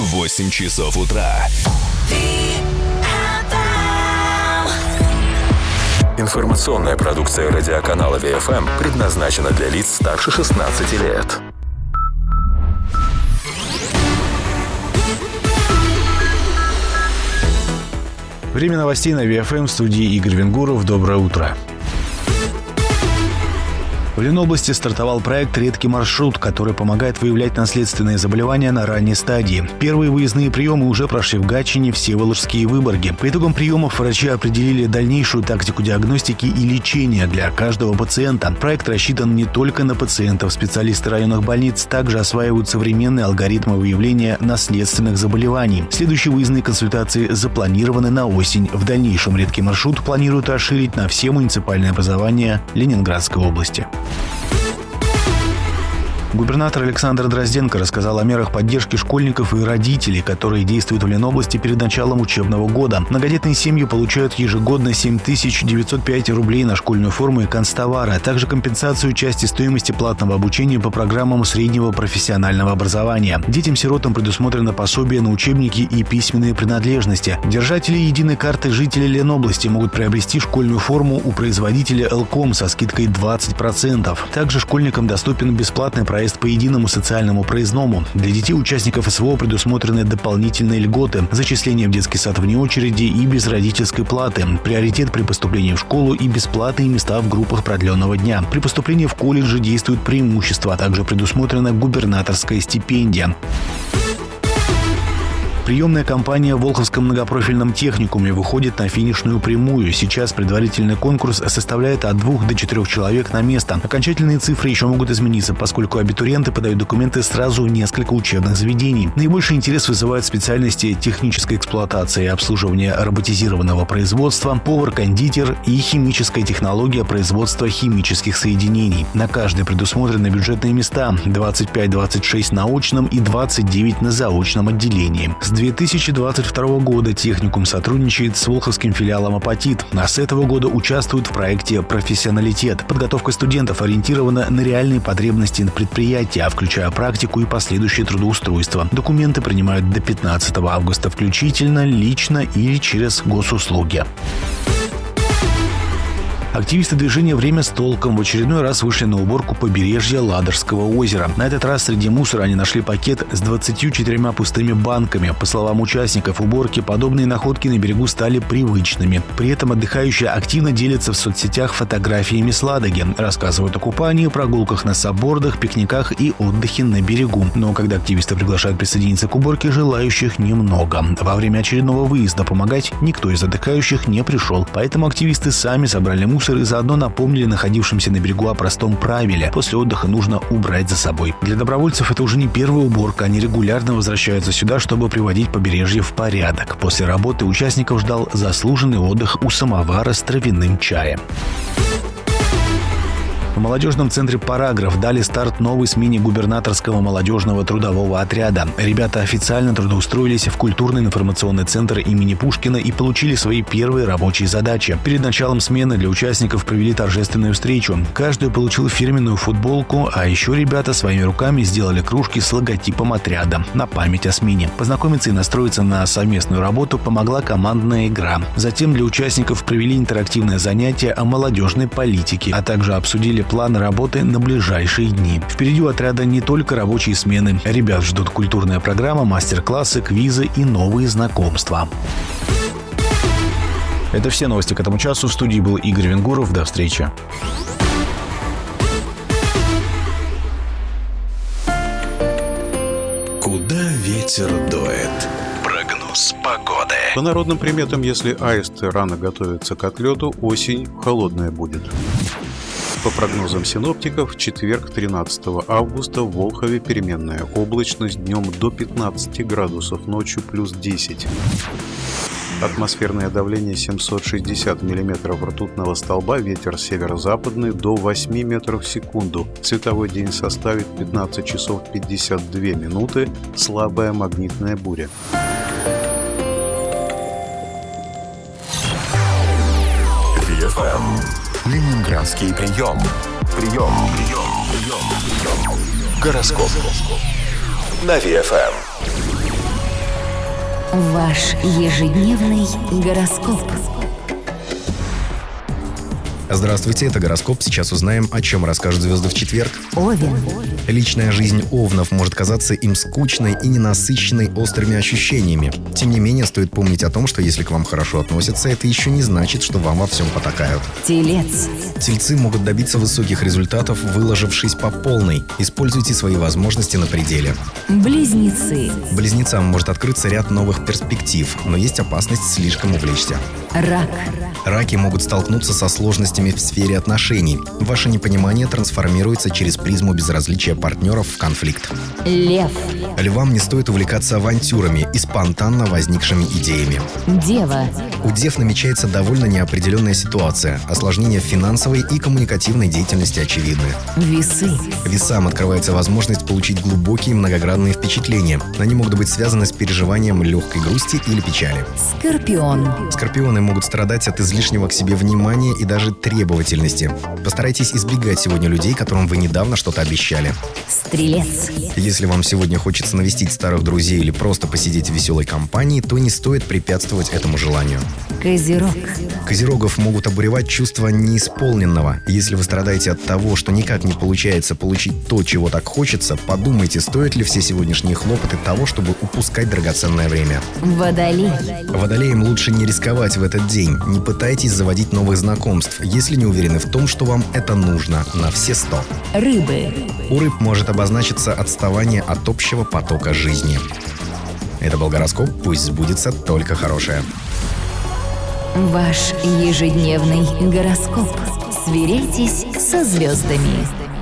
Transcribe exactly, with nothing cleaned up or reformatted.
восемь часов утра. Информационная продукция радиоканала Ви Эф Эм предназначена для лиц старше шестнадцати лет. Время новостей на Ви Эф Эм, в студии Игорь Венгуров. Доброе утро. В Ленобласти стартовал проект «Редкий маршрут», который помогает выявлять наследственные заболевания на ранней стадии. Первые выездные приемы уже прошли в Гатчине, Всеволожске и Выборге. По итогам приемов врачи определили дальнейшую тактику диагностики и лечения для каждого пациента. Проект рассчитан не только на пациентов. Специалисты районных больниц также осваивают современные алгоритмы выявления наследственных заболеваний. Следующие выездные консультации запланированы на осень. В дальнейшем «Редкий маршрут» планируют расширить на все муниципальные образования Ленинградской области. Губернатор Александр Дрозденко рассказал о мерах поддержки школьников и родителей, которые действуют в Ленобласти перед началом учебного года. Многодетные семьи получают ежегодно семь тысяч девятьсот пять рублей на школьную форму и канцтовары, а также компенсацию части стоимости платного обучения по программам среднего профессионального образования. Детям-сиротам предусмотрено пособие на учебники и письменные принадлежности. Держатели единой карты жителей Ленобласти могут приобрести школьную форму у производителя Элком со скидкой двадцать процентов. Также школьникам доступен бесплатный проезд по единому социальному проездному. Для детей-участников СВО предусмотрены дополнительные льготы, зачисление в детский сад вне очереди и без родительской платы, приоритет при поступлении в школу и бесплатные места в группах продленного дня. При поступлении в колледже действуют преимущества, а также предусмотрена губернаторская стипендия. Приемная кампания в Волховском многопрофильном техникуме выходит на финишную прямую. Сейчас предварительный конкурс составляет от двух до четырех человек на место. Окончательные цифры еще могут измениться, поскольку абитуриенты подают документы сразу в несколько учебных заведений. Наибольший интерес вызывают специальности технической эксплуатации и обслуживания роботизированного производства, повар-кондитер и химическая технология производства химических соединений. На каждой предусмотрены бюджетные места – двадцать пять - двадцать шесть на очном и двадцать девять на заочном отделении. С две тысячи двадцать второго года техникум сотрудничает с волховским филиалом «Апатит», а с этого года участвует в проекте «Профессионалитет». Подготовка студентов ориентирована на реальные потребности предприятия, включая практику и последующее трудоустройство. Документы принимают до пятнадцатого августа включительно, лично или через госуслуги. Активисты движения «Время с толком» в очередной раз вышли на уборку побережья Ладожского озера. На этот раз среди мусора они нашли пакет с двадцатью четырьмя пустыми банками. По словам участников уборки, подобные находки на берегу стали привычными. При этом отдыхающие активно делятся в соцсетях фотографиями с Ладоги, рассказывают о купании, прогулках на саббордах, пикниках и отдыхе на берегу. Но когда активисты приглашают присоединиться к уборке, желающих немного. Во время очередного выезда помогать никто из отдыхающих не пришел, поэтому активисты сами собрали мусор и заодно напомнили находившимся на берегу о простом правиле: после отдыха нужно убрать за собой. Для добровольцев это уже не первая уборка, они регулярно возвращаются сюда, чтобы приводить побережье в порядок. После работы участников ждал заслуженный отдых у самовара с травяным чаем. В молодежном центре «Параграф» дали старт новой смене губернаторского молодежного трудового отряда. Ребята официально трудоустроились в культурно-информационный центр имени Пушкина и получили свои первые рабочие задачи. Перед началом смены для участников провели торжественную встречу. Каждый получил фирменную футболку, а еще ребята своими руками сделали кружки с логотипом отряда на память о смене. Познакомиться и настроиться на совместную работу помогла командная игра. Затем для участников провели интерактивное занятие о молодежной политике, а также обсудили план работы на ближайшие дни. Впереди у отряда не только рабочие смены. Ребят ждут культурная программа, мастер-классы, квизы и новые знакомства. Это все новости к этому часу. В студии был Игорь Венгуров. До встречи. Куда ветер дует? Прогноз погоды. По народным приметам, если аисты рано готовятся к отлету, осень холодная будет. По прогнозам синоптиков, в четверг, тринадцатого августа, в Волхове переменная облачность, днем до пятнадцати градусов, ночью плюс десять. Атмосферное давление семьсот шестьдесят миллиметров ртутного столба, ветер северо-западный до восьми метров в секунду. Световой день составит пятнадцать часов пятьдесят две минуты, слабая магнитная буря. Ви Эф Эм. Ленинградский прием. Прием. Прием. Прием. Прием. Гороскоп. На Ви Эф Эм. Ваш ежедневный гороскоп. Здравствуйте, это гороскоп. Сейчас узнаем, о чем расскажут звезды в четверг. Овен. Личная жизнь овнов может казаться им скучной и ненасыщенной острыми ощущениями. Тем не менее, стоит помнить о том, что если к вам хорошо относятся, это еще не значит, что вам во всем потакают. Телец. Тельцы могут добиться высоких результатов, выложившись по полной. Используйте свои возможности на пределе. Близнецы. Близнецам может открыться ряд новых перспектив, но есть опасность слишком увлечься. Рак. Раки могут столкнуться со сложностями в сфере отношений. Ваше непонимание трансформируется через призму безразличия партнеров в конфликт. Лев. Львам не стоит увлекаться авантюрами и спонтанно возникшими идеями. Дева. У дев намечается довольно неопределенная ситуация. Осложнения в финансовой и коммуникативной деятельности очевидны. Весы. Весам открывается возможность получить глубокие многогранные впечатления. Они могут быть связаны с переживанием легкой грусти или печали. Скорпион. Скорпионы могут страдать от излишнего к себе внимания и даже требовательности. Постарайтесь избегать сегодня людей, которым вы недавно что-то обещали. Стрелец. Если вам сегодня хочется навестить старых друзей или просто посидеть в веселой компании, то не стоит препятствовать этому желанию. Козерог. Козерогов могут обуревать чувства неисполненного. Если вы страдаете от того, что никак не получается получить то, чего так хочется, подумайте, стоят ли все сегодняшние хлопоты того, чтобы упускать драгоценное время. Водолей. Водолеям лучше не рисковать в этот день. Не пытайтесь заводить новых знакомств, если не уверены в том, что вам это нужно на все сто. Рыбы. У рыб может обозначиться отставание от общего потока жизни. Это был гороскоп, пусть сбудется только хорошее. Ваш ежедневный гороскоп. Сверяйтесь со звездами.